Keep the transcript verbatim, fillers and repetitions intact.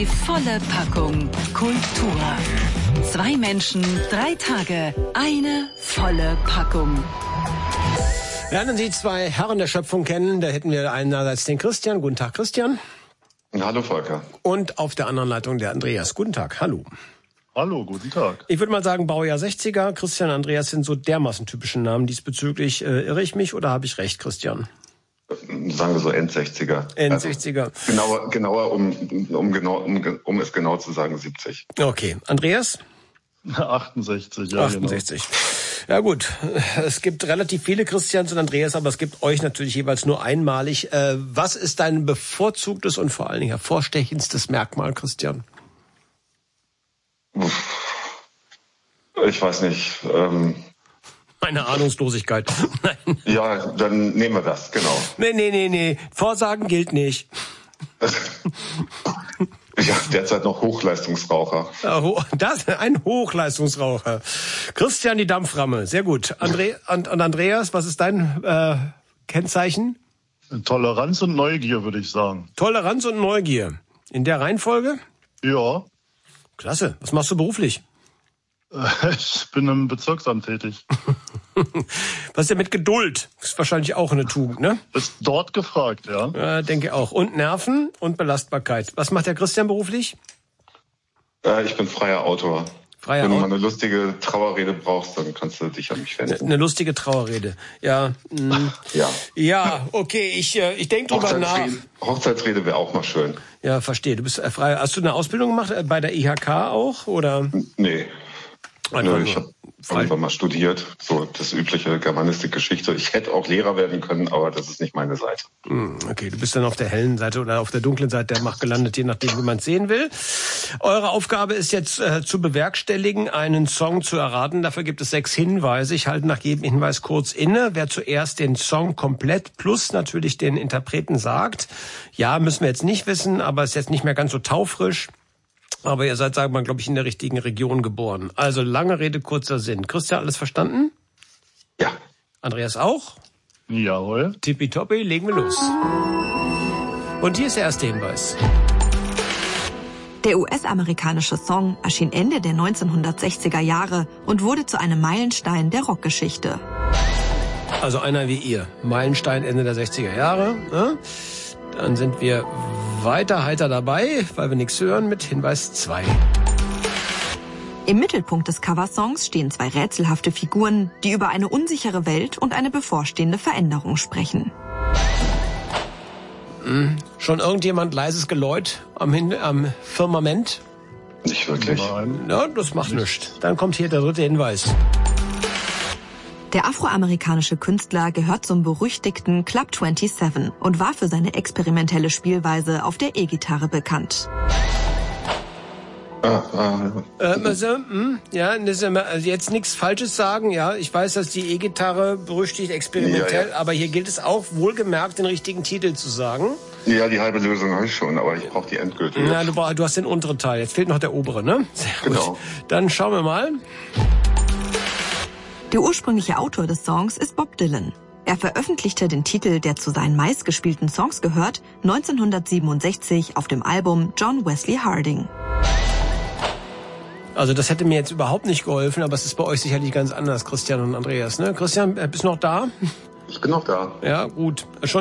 Die volle Packung Kultur. Zwei Menschen, drei Tage, eine volle Packung. Lernen Sie zwei Herren der Schöpfung kennen. Da hätten wir einerseits den Christian. Guten Tag, Christian. Hallo, Volker. Und auf der anderen Leitung der Andreas. Guten Tag, hallo. Hallo, guten Tag. Ich würde mal sagen, Baujahr sechziger. Christian, Andreas sind so dermaßen typischen Namen. Diesbezüglich äh, irre ich mich oder habe ich recht, Christian? Sagen wir so Endsechziger. Endsechziger. Also genauer, genauer um, um, genau, um, um es genau zu sagen, siebzig. Okay. Andreas? achtundsechzig, ja. achtundsechzig. Genau. Ja gut, es gibt relativ viele Christians und Andreas, aber es gibt euch natürlich jeweils nur einmalig. Äh, was ist dein bevorzugtes und vor allen Dingen hervorstechendstes Merkmal, Christian? Ich weiß nicht. Ähm Meine Ahnungslosigkeit. Nein. Ja, dann nehmen wir das, genau. Nee, nee, nee, nee. Vorsagen gilt nicht. Ja, derzeit noch Hochleistungsraucher. Das, ein Hochleistungsraucher. Christian, die Dampframme. Sehr gut. André, und, und Andreas, was ist dein äh, Kennzeichen? Toleranz und Neugier, würde ich sagen. Toleranz und Neugier. In der Reihenfolge? Ja. Klasse. Was machst du beruflich? Ich bin im Bezirksamt tätig. Was ist denn mit Geduld? Ist wahrscheinlich auch eine Tugend, ne? Ist dort gefragt, ja. Ja, denke auch. Und Nerven und Belastbarkeit. Was macht der Christian beruflich? Äh, ich bin freier Autor. Freier Wenn du Autor. mal eine lustige Trauerrede brauchst, dann kannst du dich an mich wenden. Eine lustige Trauerrede. Ja. Mh. Ja. Ja, okay. Ich, äh, ich denke drüber nach. Hochzeitsrede, Hochzeitsrede wäre auch mal schön. Ja, verstehe. Du bist äh, frei. Hast du eine Ausbildung gemacht äh, bei der I H K auch, oder? Nee. Einfach Nö, ich habe frei. einfach mal studiert, so das übliche Germanistik, Geschichte. Ich hätte auch Lehrer werden können, aber das ist nicht meine Seite. Okay, du bist dann auf der hellen Seite oder auf der dunklen Seite der Macht gelandet, je nachdem, wie man es sehen will. Eure Aufgabe ist jetzt äh, zu bewerkstelligen, einen Song zu erraten. Dafür gibt es sechs Hinweise. Ich halte nach jedem Hinweis kurz inne. Wer zuerst den Song komplett plus natürlich den Interpreten sagt, ja, müssen wir jetzt nicht wissen, aber ist jetzt nicht mehr ganz so taufrisch. Aber ihr seid, sagen wir mal, glaube ich, in der richtigen Region geboren. Also lange Rede, kurzer Sinn. Christian, alles verstanden? Ja. Andreas auch? Jawohl. Tippitoppi, legen wir los. Und hier ist der erste Hinweis. Der U S-amerikanische Song erschien Ende der neunzehnhundertsechziger Jahre und wurde zu einem Meilenstein der Rockgeschichte. Also einer wie ihr. Meilenstein Ende der sechziger Jahre. Ne? Dann sind wir weiter heiter dabei, weil wir nichts hören, mit Hinweis zwei. Im Mittelpunkt des Coversongs stehen zwei rätselhafte Figuren, die über eine unsichere Welt und eine bevorstehende Veränderung sprechen. Hm. Schon irgendjemand leises Geläut am, Hin- am Firmament? Nicht wirklich. Nein. Ja, das macht nichts. Dann kommt hier der dritte Hinweis. Der afroamerikanische Künstler gehört zum berüchtigten Club siebenundzwanzig und war für seine experimentelle Spielweise auf der E-Gitarre bekannt. Ah, ah, Äh, also, hm, ja, das ist immer, also jetzt nichts Falsches sagen. Ja, ich weiß, dass die E-Gitarre berüchtigt experimentell, Ja, ja. aber hier gilt es auch wohlgemerkt, den richtigen Titel zu sagen. ja, die halbe Lösung habe ich schon, aber ich brauche die endgültige. Na, du, brauch- du hast den unteren Teil. Jetzt fehlt noch der obere, ne? Sehr gut. Genau. Dann schauen wir mal. Der ursprüngliche Autor des Songs ist Bob Dylan. Er veröffentlichte den Titel, der zu seinen meistgespielten Songs gehört, neunzehnhundertsiebenundsechzig auf dem Album John Wesley Harding. Also das hätte mir jetzt überhaupt nicht geholfen, aber es ist bei euch sicherlich ganz anders, Christian und Andreas, ne? Christian, äh, bist du noch da? Ich bin noch da. Ja, gut. Schon